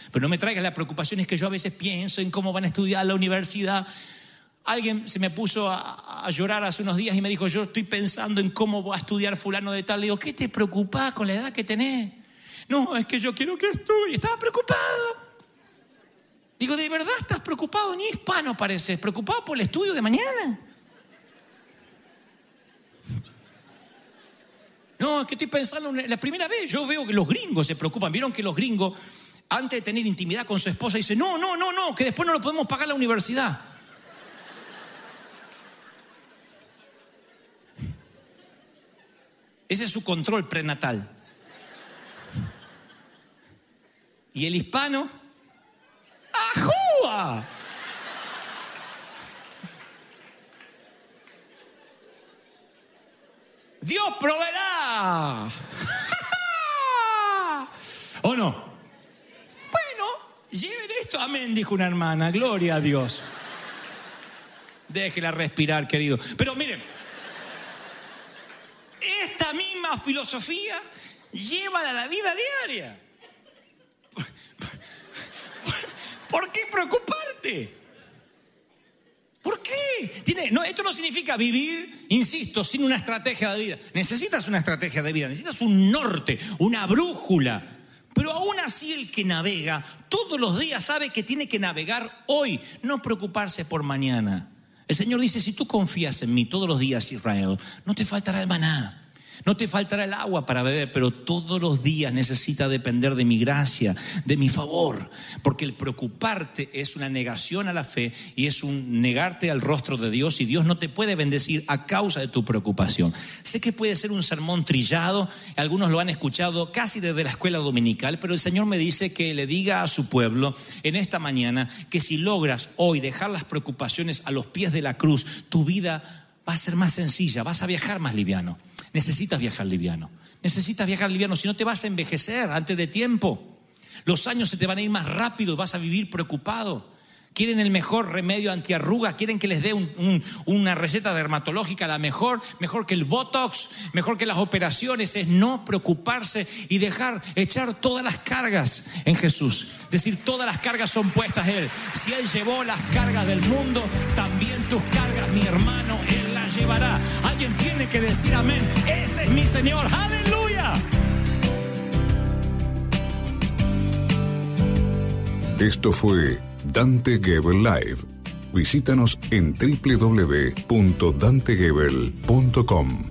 Pero no me traigas la preocupación, es que yo a veces pienso en cómo van a estudiar la universidad. Alguien se me puso a llorar hace unos días y me dijo, yo estoy pensando en cómo va a estudiar fulano de tal. Le digo, ¿qué te preocupás con la edad que tenés? No, es que yo quiero que estudie. Estaba preocupado. Digo, ¿de verdad estás preocupado? Ni hispano pareces. ¿Preocupado por el estudio de mañana? No, es que estoy pensando, la primera vez yo veo que los gringos se preocupan. ¿Vieron que los gringos, antes de tener intimidad con su esposa, dicen, no, que después no lo podemos pagar la universidad? Ese es su control prenatal. Y el hispano, ¡ajúa! Dios proveerá. ¿O no? Bueno, lleven esto, amén, dijo una hermana, gloria a Dios. Déjela respirar, querido. Pero miren, esta misma filosofía llévala a la vida diaria. ¿Por qué preocuparte? ¿Por qué? No, esto no significa vivir, insisto, sin una estrategia de vida. Necesitas una estrategia de vida, necesitas un norte, una brújula. Pero aún así el que navega todos los días sabe que tiene que navegar hoy, no preocuparse por mañana. El Señor dice, si tú confías en mí todos los días, Israel, no te faltará el maná. No te faltará el agua para beber, pero todos los días necesitas depender de mi gracia, de mi favor. Porque el preocuparte es una negación a la fe y es un negarte al rostro de Dios, y Dios no te puede bendecir a causa de tu preocupación. Sé que puede ser un sermón trillado, algunos lo han escuchado casi desde la escuela dominical, pero el Señor me dice que le diga a su pueblo en esta mañana que si logras hoy dejar las preocupaciones a los pies de la cruz, tu vida va a ser más sencilla, vas a viajar más liviano. Necesitas viajar liviano, si no te vas a envejecer antes de tiempo. Los años se te van a ir más rápido y vas a vivir preocupado. Quieren el mejor remedio antiarruga, quieren que les dé una receta dermatológica, la mejor que el Botox, mejor que las operaciones. Es no preocuparse y echar todas las cargas en Jesús. Es decir, todas las cargas son puestas en Él. Si Él llevó las cargas del mundo, también tus cargas, mi hermano, Él las llevará. Alguien tiene que decir amén. Ese es mi Señor, aleluya. Esto fue Dante Gebel Live. Visítanos en www.dantegebel.com.